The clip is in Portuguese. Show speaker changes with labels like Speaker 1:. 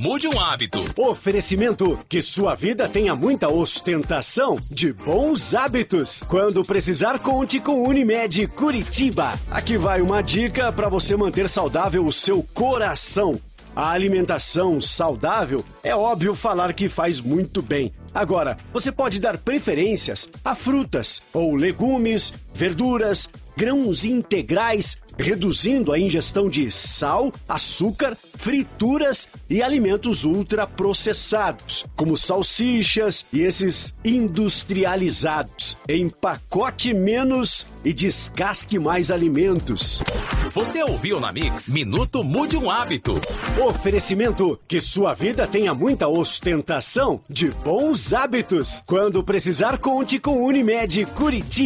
Speaker 1: Mude um Hábito.
Speaker 2: Oferecimento: que sua vida tenha muita ostentação de bons hábitos. Quando precisar, conte com Unimed Curitiba. Aqui vai uma dica para você manter saudável o seu coração. A alimentação saudável é óbvio falar que faz muito bem. Agora, você pode dar preferências a frutas ou legumes, verduras, grãos integrais, reduzindo a ingestão de sal, açúcar, frituras e alimentos ultraprocessados, como salsichas e esses industrializados. Empacote menos e descasque mais alimentos.
Speaker 1: Você ouviu na Mix Minuto Mude um Hábito.
Speaker 2: Oferecimento: que sua vida tenha muita ostentação de bons hábitos. Quando precisar, conte com Unimed Curitiba.